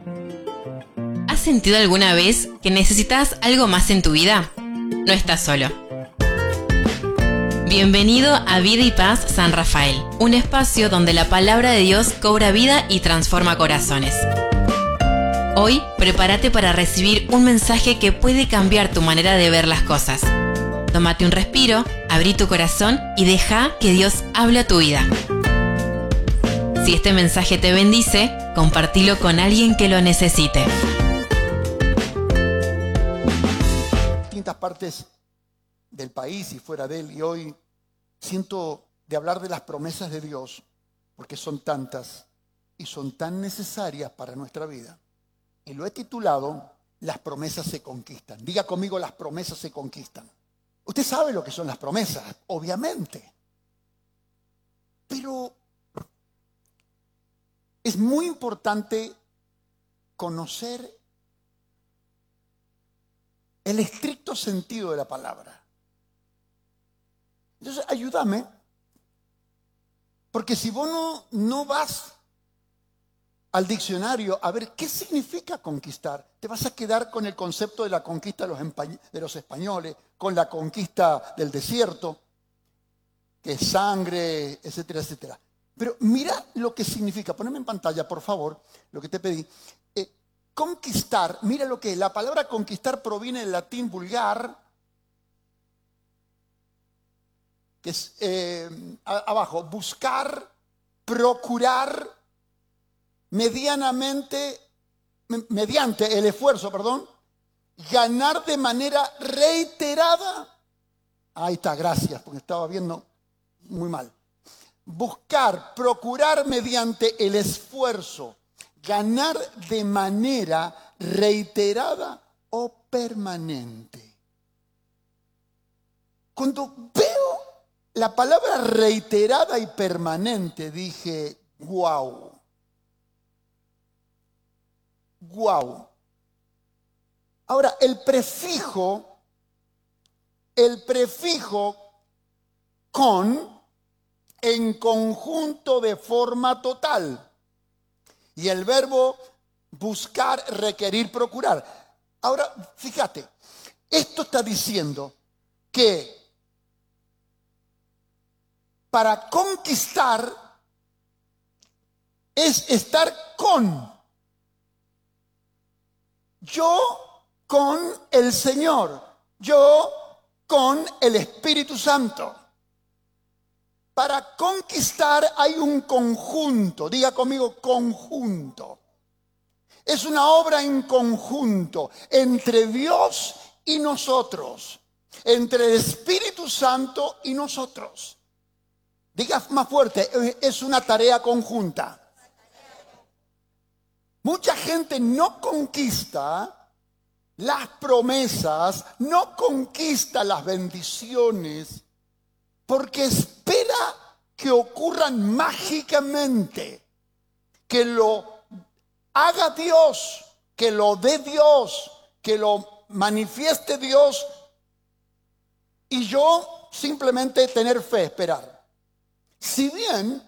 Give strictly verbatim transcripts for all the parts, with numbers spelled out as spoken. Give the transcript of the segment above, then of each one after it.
¿Has sentido alguna vez que necesitas algo más en tu vida? No estás solo. Bienvenido a Vida y Paz San Rafael, un espacio donde la palabra de Dios cobra vida y transforma corazones. Hoy, prepárate para recibir un mensaje que puede cambiar tu manera de ver las cosas. Tómate un respiro, abrí tu corazón y deja que Dios hable a tu vida. Si este mensaje te bendice, compartilo con alguien que lo necesite. Distintas partes del país y fuera de él, y hoy siento de hablar de las promesas de Dios, porque son tantas y son tan necesarias para nuestra vida. Y lo he titulado, Las promesas se conquistan. Diga conmigo, las promesas se conquistan. Usted sabe lo que son las promesas, obviamente. Pero es muy importante conocer el estricto sentido de la palabra. Entonces, ayúdame, porque si vos no, no vas al diccionario a ver qué significa conquistar, te vas a quedar con el concepto de la conquista de los, de los españoles, con la conquista del desierto, que es sangre, etcétera, etcétera. Pero mira lo que significa, poneme en pantalla, por favor, lo que te pedí. Eh, conquistar, mira lo que es. La palabra conquistar proviene del latín vulgar, que es eh, abajo, buscar, procurar, medianamente, mediante el esfuerzo, perdón, ganar de manera reiterada. Ahí está, gracias, porque estaba viendo muy mal. Buscar, procurar mediante el esfuerzo, ganar de manera reiterada o permanente. Cuando veo la palabra reiterada y permanente, dije, wow. Wow. Ahora, el prefijo, el prefijo con, en conjunto de forma total. Y el verbo buscar, requerir, procurar. Ahora, fíjate, esto está diciendo que para conquistar es estar con. Yo con el Señor, yo con el Espíritu Santo. Para conquistar hay un conjunto, diga conmigo conjunto. Es una obra en conjunto entre Dios y nosotros, entre el Espíritu Santo y nosotros. Diga más fuerte, es una tarea conjunta. Mucha gente no conquista las promesas, no conquista las bendiciones, porque espera que ocurran mágicamente, que lo haga Dios, que lo dé Dios, que lo manifieste Dios, y yo simplemente tener fe, esperar. Si bien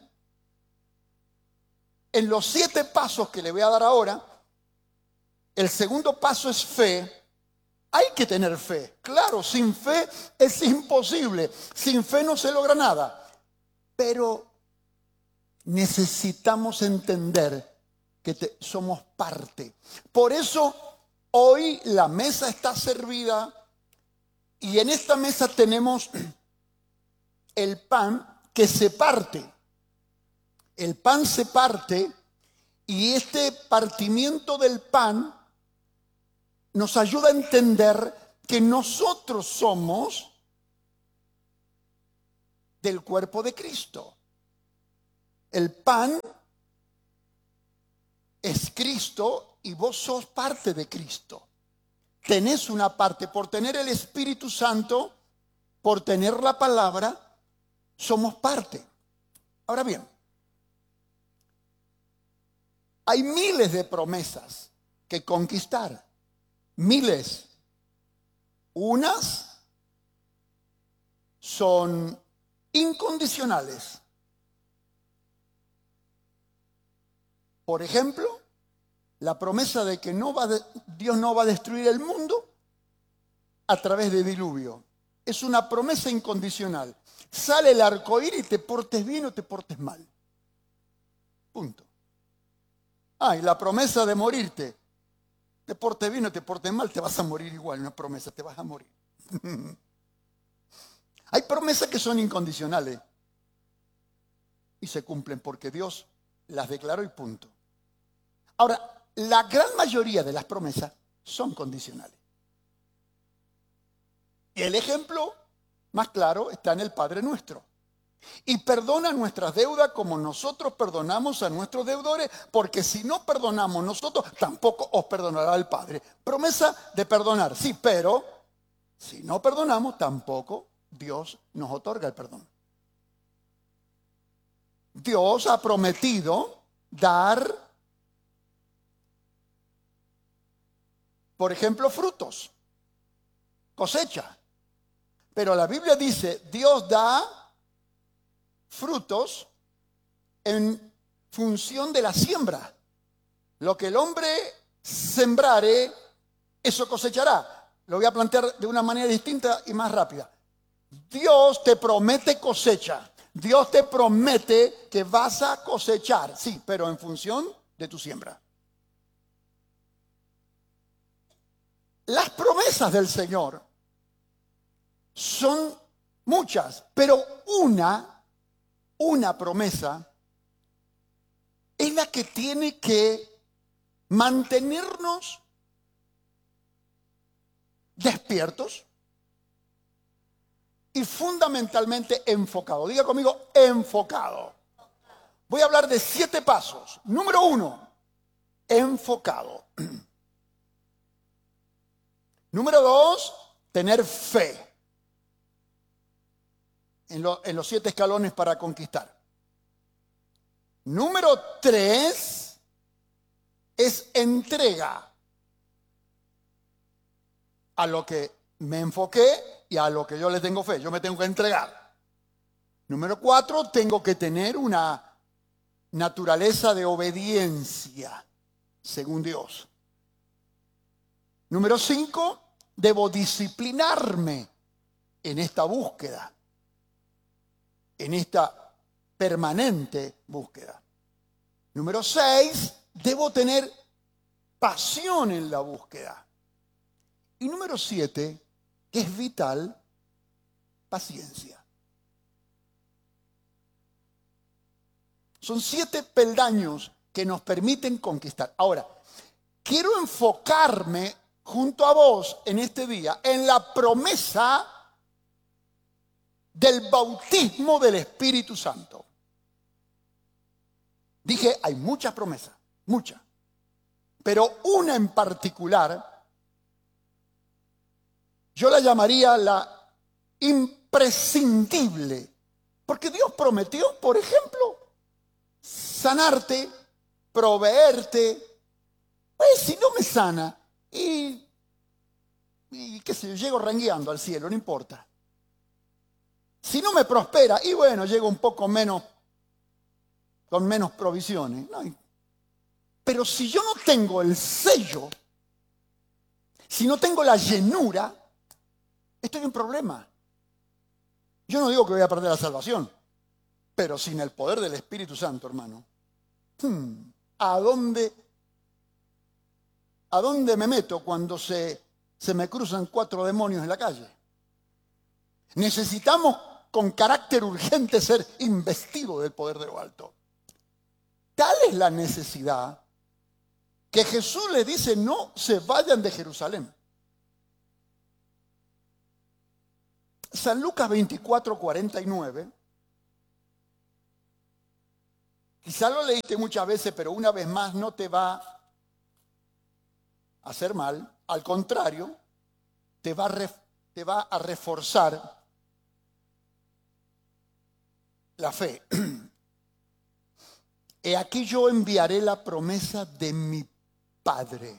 en los siete pasos que le voy a dar ahora, el segundo paso es fe. Hay que tener fe. Claro, sin fe es imposible. Sin fe no se logra nada. Pero necesitamos entender que te, somos parte. Por eso hoy la mesa está servida y en esta mesa tenemos el pan que se parte. El pan se parte y este partimiento del pan nos ayuda a entender que nosotros somos del cuerpo de Cristo. El pan es Cristo y vos sos parte de Cristo. Tenés una parte. Por tener el Espíritu Santo, por tener la palabra, somos parte. Ahora bien, hay miles de promesas que conquistar. Miles. Unas son incondicionales. Por ejemplo, La promesa de que no va de, Dios no va a destruir el mundo a través de diluvio. Es una promesa incondicional. Sale el arcoíris y te portes bien o te portes mal. Punto. Ah, y la promesa de morirte. Te portes bien o te portes mal, te vas a morir igual. Una promesa, te vas a morir. Hay promesas que son incondicionales y se cumplen porque Dios las declaró y punto. Ahora, la gran mayoría de las promesas son condicionales. Y el ejemplo más claro está en el Padre Nuestro. Y perdona nuestras deudas como nosotros perdonamos a nuestros deudores, porque si no perdonamos nosotros, tampoco os perdonará el Padre. Promesa de perdonar, sí, pero si no perdonamos, tampoco Dios nos otorga el perdón. Dios ha prometido dar, por ejemplo, frutos, cosecha. Pero la Biblia dice, Dios da frutos en función de la siembra. Lo que el hombre sembrare, eso cosechará. Lo voy a plantear de una manera distinta y más rápida. Dios te promete cosecha. Dios te promete que vas a cosechar, sí, pero en función de tu siembra. Las promesas del Señor son muchas, pero una, una promesa es la que tiene que mantenernos despiertos y fundamentalmente enfocados. Diga conmigo, enfocado. Voy a hablar de siete pasos. Número uno, enfocado. Número dos, tener fe en, lo, en los siete escalones para conquistar. Número tres es entrega a lo que me enfoqué y a lo que yo le tengo fe. Yo me tengo que entregar. Número cuatro, tengo que tener una naturaleza de obediencia según Dios. Número cinco, debo disciplinarme en esta búsqueda, en esta permanente búsqueda. Número seis, debo tener pasión en la búsqueda. Y número siete, que es vital, paciencia. Son siete peldaños que nos permiten conquistar. Ahora, quiero enfocarme junto a vos en este día en la promesa del bautismo del Espíritu Santo. Dije, hay muchas promesas, muchas. Pero una en particular, yo la llamaría la imprescindible. Porque Dios prometió, por ejemplo, sanarte, proveerte. Pues si no me sana, y, y qué sé yo, llego rengueando al cielo, no importa. Si no me prospera, y bueno, llego un poco menos, con menos provisiones. ¿No? Pero si yo no tengo el sello, si no tengo la llenura, estoy en problema. Yo no digo que voy a perder la salvación, pero sin el poder del Espíritu Santo, hermano, hmm, ¿a dónde, a dónde me meto cuando se, se me cruzan cuatro demonios en la calle? Necesitamos con carácter urgente ser investidos del poder de lo alto. Tal es la necesidad que Jesús le dice, no se vayan de Jerusalén. San Lucas veinticuatro, cuarenta y nueve. Quizá lo leíste muchas veces, pero una vez más no te va a hacer mal. Al contrario, te va a, ref, te va a reforzar la fe. He aquí yo enviaré la promesa de mi Padre.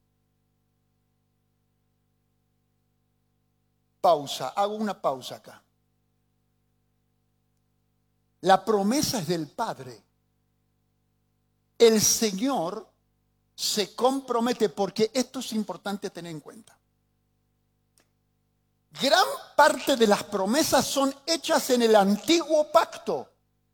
Pausa, hago una pausa acá. La promesa es del Padre. El Señor se compromete, porque esto es importante tener en cuenta. Gran parte de las promesas son hechas en el antiguo pacto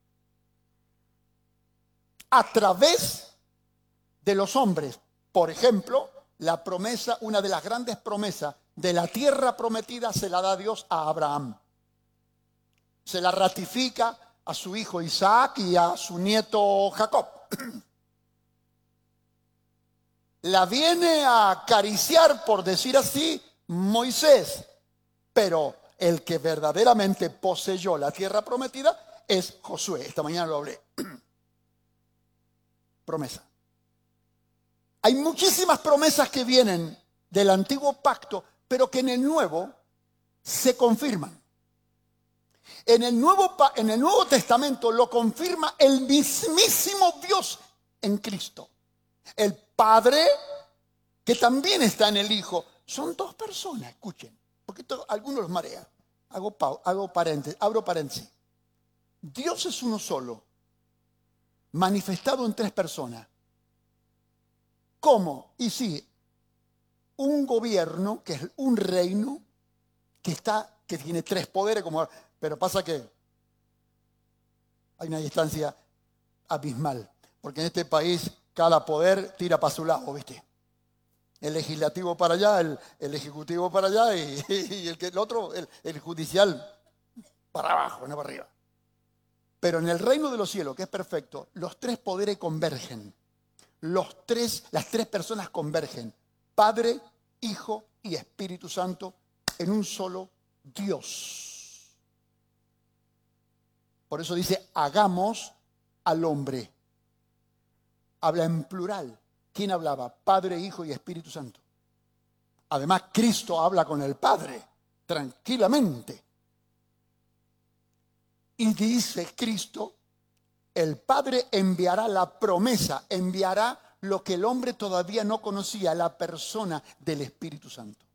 a través de los hombres. Por ejemplo, la promesa, una de las grandes promesas de la tierra prometida se la da Dios a Abraham. Se la ratifica a su hijo Isaac y a su nieto Jacob. La viene a acariciar, por decir así, Moisés. Pero el que verdaderamente poseyó la tierra prometida es Josué. Esta mañana lo hablé. Promesa. Hay muchísimas promesas que vienen del antiguo pacto, pero que en el nuevo se confirman. En el nuevo, en el Nuevo Testamento lo confirma el mismísimo Dios en Cristo. El Padre, que también está en el Hijo. Son dos personas, escuchen, porque esto, algunos los marea. Hago, hago paréntesis, abro paréntesis. Dios es uno solo, manifestado en tres personas. ¿Cómo? Y sí, un gobierno, que es un reino, que, está, que tiene tres poderes, como, pero pasa que hay una distancia abismal, porque en este país cada poder tira para su lado, ¿viste? El legislativo para allá, el, el ejecutivo para allá y, y el, el otro, el, el judicial, para abajo, no para arriba. Pero en el reino de los cielos, que es perfecto, los tres poderes convergen. Los tres, las tres personas convergen. Padre, Hijo y Espíritu Santo en un solo Dios. Por eso dice, hagamos al hombre. Habla en plural. ¿Quién hablaba? Padre, Hijo y Espíritu Santo. Además, Cristo habla con el Padre tranquilamente. Y dice Cristo, el Padre enviará la promesa, enviará lo que el hombre todavía no conocía, la persona del Espíritu Santo.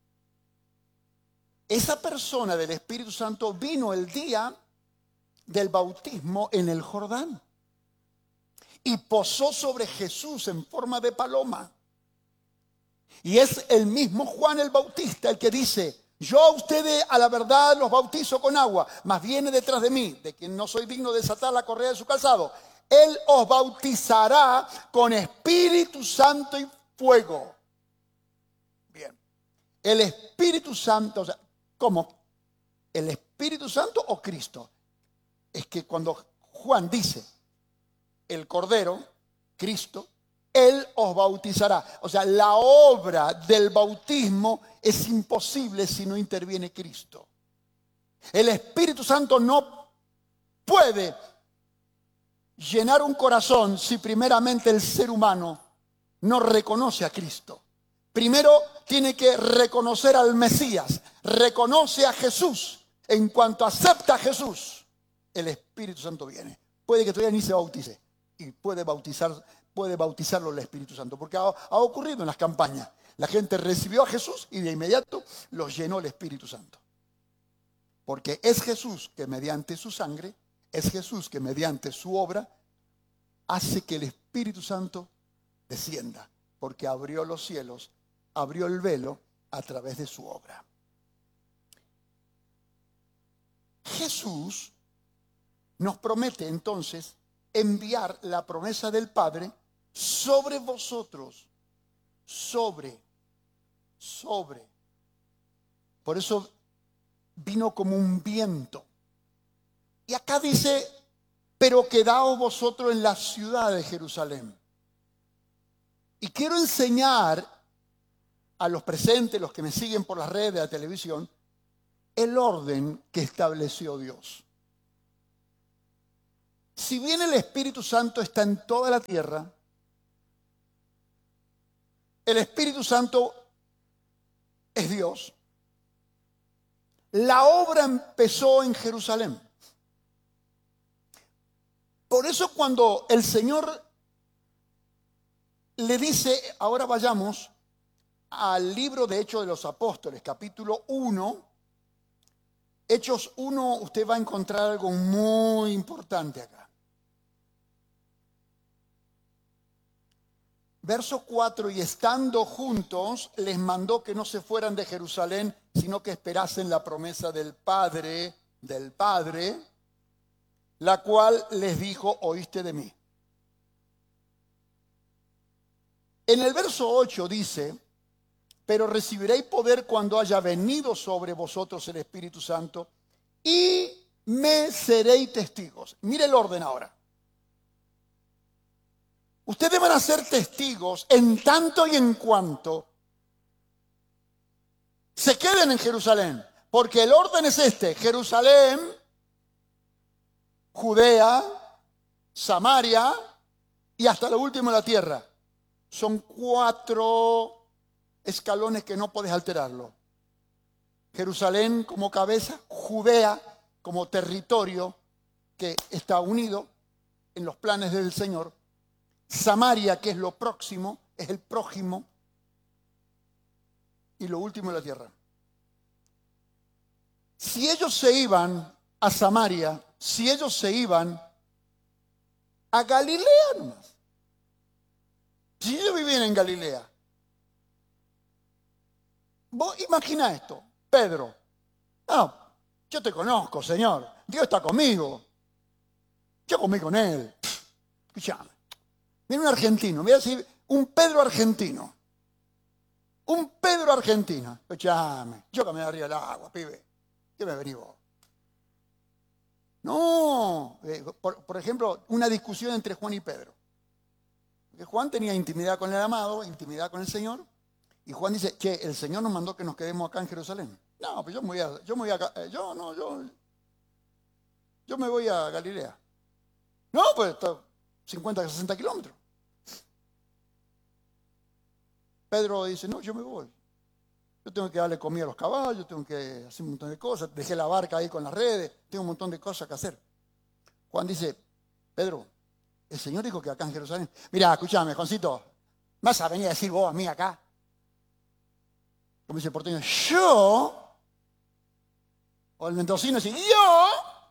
Esa persona del Espíritu Santo vino el día del bautismo en el Jordán y posó sobre Jesús en forma de paloma. Y es el mismo Juan el Bautista el que dice, yo a ustedes a la verdad los bautizo con agua, mas viene detrás de mí, de quien no soy digno de desatar la correa de su calzado. Él os bautizará con Espíritu Santo y fuego. Bien. El Espíritu Santo, o sea, ¿cómo? ¿El Espíritu Santo o Cristo? Es que cuando Juan dice, el Cordero, Cristo, Él os bautizará. O sea, la obra del bautismo es imposible si no interviene Cristo. El Espíritu Santo no puede llenar un corazón si primeramente el ser humano no reconoce a Cristo. Primero tiene que reconocer al Mesías, reconoce a Jesús. En cuanto acepta a Jesús, el Espíritu Santo viene. Puede que todavía ni se bautice y puede bautizar, puede bautizarlo el Espíritu Santo, porque ha, ha ocurrido en las campañas. La gente recibió a Jesús y de inmediato los llenó el Espíritu Santo. Porque es Jesús que mediante su sangre, es Jesús que mediante su obra hace que el Espíritu Santo descienda, porque abrió los cielos, abrió el velo a través de su obra. Jesús nos promete entonces enviar la promesa del Padre sobre vosotros, sobre, sobre. Por eso vino como un viento. Y acá dice, pero quedaos vosotros en la ciudad de Jerusalén. Y quiero enseñar a los presentes, los que me siguen por las redes de la televisión, el orden que estableció Dios. Si bien el Espíritu Santo está en toda la tierra, el Espíritu Santo es Dios. La obra empezó en Jerusalén. Por eso cuando el Señor le dice, ahora vayamos al libro de Hechos de los Apóstoles, capítulo uno. Hechos uno, usted va a encontrar algo muy importante acá. Verso cuatro, y estando juntos, les mandó que no se fueran de Jerusalén, sino que esperasen la promesa del Padre, del Padre, la cual les dijo, oíste de mí. En el verso ocho dice, pero recibiréis poder cuando haya venido sobre vosotros el Espíritu Santo, y me seréis testigos. Mire el orden ahora. Ustedes van a ser testigos en tanto y en cuanto se queden en Jerusalén. Porque el orden es este: Jerusalén, Judea, Samaria y hasta lo último de la tierra. Son cuatro escalones que no puedes alterarlo. Jerusalén como cabeza, Judea como territorio que está unido en los planes del Señor. Samaria, que es lo próximo, es el prójimo, y lo último de la tierra. Si ellos se iban a Samaria, si ellos se iban a Galilea nomás, si ellos vivían en Galilea, vos imagina esto, Pedro, no, yo te conozco, Señor, Dios está conmigo, yo comí con Él, escuchame. Mira un argentino, mira si un Pedro argentino. Un Pedro argentino. Escuchame, yo caminé arriba del agua, pibe. ¿Qué me venís vos? No. Eh, por, por ejemplo, una discusión entre Juan y Pedro. Porque Juan tenía intimidad con el amado, intimidad con el Señor. Y Juan dice, che, el Señor nos mandó que nos quedemos acá en Jerusalén. No, pues yo me voy a, yo me voy a, yo no, yo, yo me voy a Galilea. No, pues cincuenta, sesenta kilómetros. Pedro dice, no, yo me voy. Yo tengo que darle comida a los caballos, tengo que hacer un montón de cosas. Dejé la barca ahí con las redes, tengo un montón de cosas que hacer. Juan dice, Pedro, el Señor dijo que acá en Jerusalén. Mira, escúchame, Juancito, ¿vas a venir a decir vos a mí acá? Como dice el porteño, yo, o el mendocino dice, yo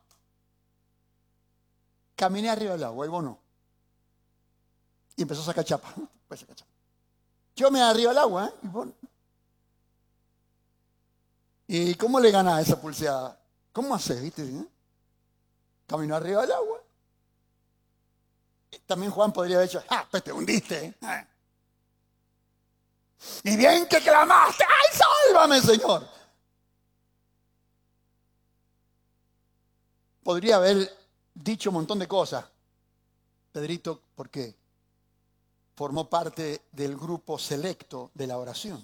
caminé arriba del agua y vos no. Y empezó a sacar chapa. Pues sacar chapa. Yo me arriba al agua, ¿eh? Y, bueno. ¿Y cómo le ganás esa pulseada? ¿Cómo haces, viste? ¿Eh? Caminó arriba del agua. También Juan podría haber dicho, ¡ah, pues te hundiste! ¿eh? Y bien que clamaste, ¡ay, sálvame, Señor! Podría haber dicho un montón de cosas. Pedrito, ¿por qué? Formó parte del grupo selecto de la oración.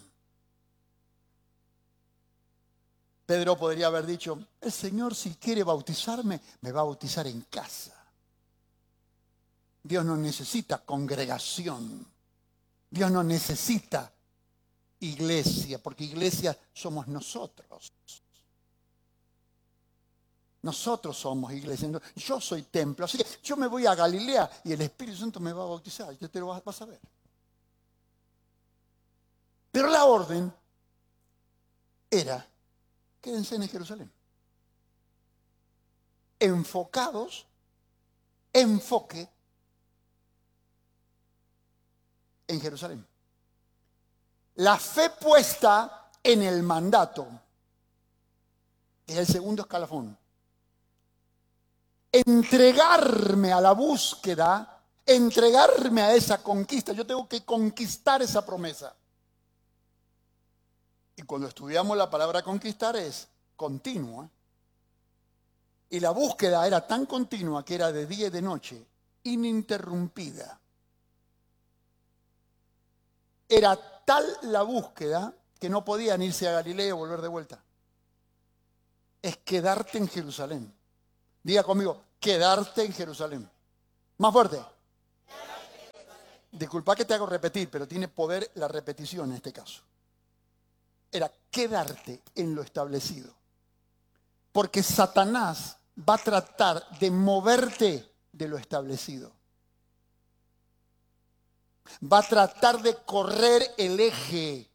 Pedro podría haber dicho, el Señor si quiere bautizarme, me va a bautizar en casa. Dios no necesita congregación. Dios no necesita iglesia, porque iglesia somos nosotros. Nosotros somos iglesia. Yo soy templo. Así que yo me voy a Galilea y el Espíritu Santo me va a bautizar. Y te lo vas, vas a ver. Pero la orden era, quédense en Jerusalén. Enfocados, enfoque en Jerusalén. La fe puesta en el mandato es el segundo escalafón. Entregarme a la búsqueda, entregarme a esa conquista. Yo tengo que conquistar esa promesa. Y cuando estudiamos la palabra conquistar es continua. Y la búsqueda era tan continua que era de día y de noche, ininterrumpida. Era tal la búsqueda que no podían irse a Galilea o volver de vuelta. Es quedarte en Jerusalén. Diga conmigo, quedarte en Jerusalén. Más fuerte. Disculpa que te hago repetir, pero tiene poder la repetición en este caso. Era quedarte en lo establecido. Porque Satanás va a tratar de moverte de lo establecido. Va a tratar de correr el eje.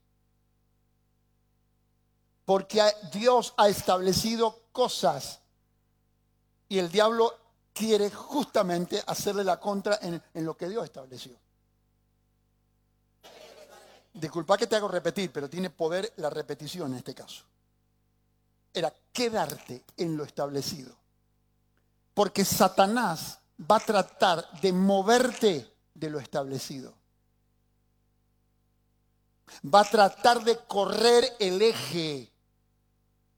Porque Dios ha establecido cosas. Y el diablo quiere justamente hacerle la contra en, en lo que Dios estableció. disculpa que te hago repetir, pero tiene poder la repetición en este caso. Era quedarte en lo establecido. Porque Satanás va a tratar de moverte de lo establecido. Va a tratar de correr el eje